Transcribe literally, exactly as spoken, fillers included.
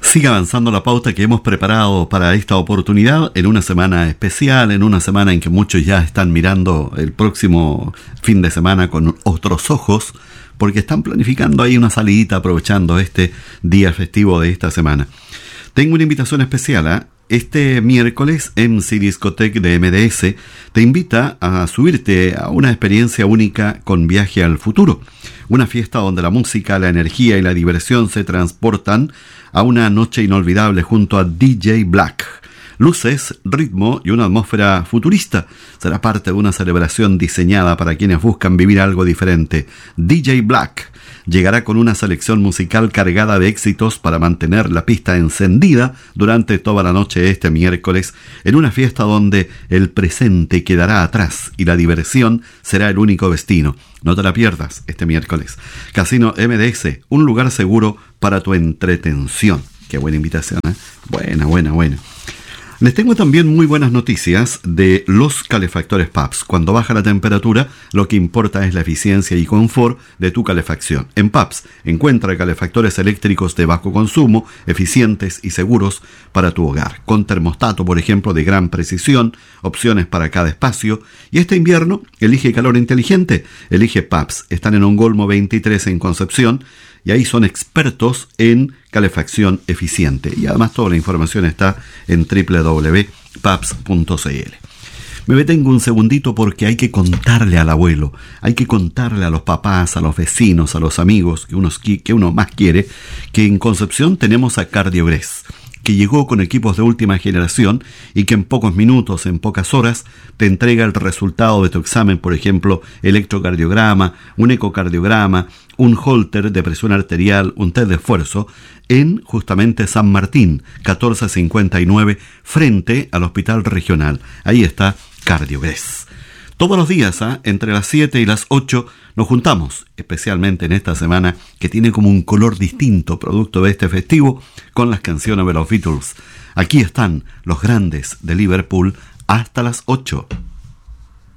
Sigue avanzando la pauta que hemos preparado para esta oportunidad en una semana especial, en una semana en que muchos ya están mirando el próximo fin de semana con otros ojos, porque están planificando ahí una salidita aprovechando este día festivo de esta semana. Tengo una invitación especial, ¿eh? Este miércoles M C Discotech de M D S te invita a subirte a una experiencia única con Viaje al Futuro. Una fiesta donde la música, la energía y la diversión se transportan a una noche inolvidable junto a D J Black. Luces, ritmo y una atmósfera futurista. Será parte de una celebración diseñada para quienes buscan vivir algo diferente. D J Black llegará con una selección musical cargada de éxitos para mantener la pista encendida durante toda la noche este miércoles, en una fiesta donde el presente quedará atrás y la diversión será el único destino. No te la pierdas este miércoles. Casino M D S, un lugar seguro para tu entretención. Qué buena invitación, ¿eh? Buena, buena, buena. Les tengo también muy buenas noticias de los calefactores P A P S. Cuando baja la temperatura, lo que importa es la eficiencia y confort de tu calefacción. En P A P S encuentra calefactores eléctricos de bajo consumo, eficientes y seguros para tu hogar. Con termostato, por ejemplo, de gran precisión, opciones para cada espacio. Y este invierno, elige calor inteligente. Elige P A P S. Están en Ongolmo veintitrés en Concepción. Y ahí son expertos en calefacción eficiente. Y además toda la información está en doble u doble u doble u punto paps punto c l. Me detengo un segundito porque hay que contarle al abuelo, hay que contarle a los papás, a los vecinos, a los amigos que uno, que uno más quiere, que en Concepción tenemos a Cardiogrés, que llegó con equipos de última generación y que en pocos minutos, en pocas horas, te entrega el resultado de tu examen, por ejemplo, electrocardiograma, un ecocardiograma, un holter de presión arterial, un test de esfuerzo, en justamente San Martín, catorce cincuenta y nueve, frente al Hospital Regional. Ahí está Cardiogrés. Todos los días, ¿eh? entre las siete y las ocho, nos juntamos, especialmente en esta semana, que tiene como un color distinto, producto de este festivo, con las canciones de los Beatles. Aquí están los grandes de Liverpool hasta las ocho.